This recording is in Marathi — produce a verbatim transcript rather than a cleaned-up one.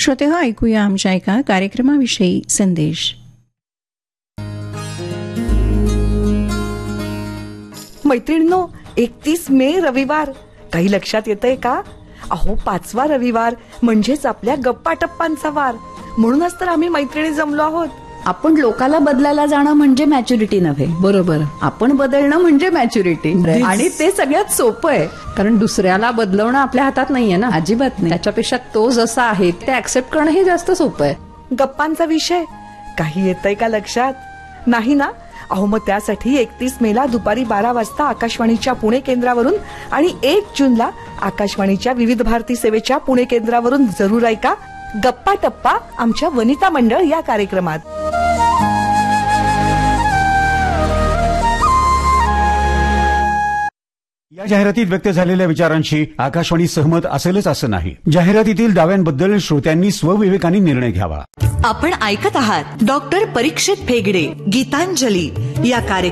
श्रोतेहो, ऐकूया आमच्या एका कार्यक्रमाविषयी संदेश. मैत्रिणींनो, एकतीस मे रविवार काही लक्षात येतंय का? अहो, पाचवा रविवार म्हणजेच आपल्या गप्पा टप्पांचा वार. म्हणूनच तर आम्ही मैत्रिणी जमलो आहोत. आपण लोकाला बदलायला जाणं म्हणजे मॅच्युरिटी नव्हे. बरोबर. आपण बदलणं म्हणजे मॅच्युरिटी. आणि ते सगळ्यात सोपं आहे, कारण दुसऱ्याला बदलवणं आपल्या हातात नाहीये ना. अजिबात नाही. त्याच्यापेक्षा तो जसा आहे ते ऍक्सेप्ट करणं हे जास्त सोपं आहे. गप्पांचा विषय काही येतंय का लक्षात? नाही ना? अहो, मग त्यासाठी एकतीस मेला दुपारी बारा वाजता आकाशवाणीच्या पुणे केंद्रावरून आणि एक जूनला आकाशवाणीच्या विविध भारती सेवेच्या पुणे केंद्रावरून जरूर ऐका गप्पा टप्पा आमच्या वनिता मंडळ या कार्यक्रमात. या जाहिरातीत व्यक्त झालेल्या विचारांशी आकाशवाणी सहमत असेलच असं नाही. जाहिरातीतील दाव्यांबद्दल श्रोत्यांनी स्वविवेकाने निर्णय घ्यावा. आपण ऐकत आहात डॉक्टर परीक्षित फेगडे गीतांजली या कार्यक्रमात.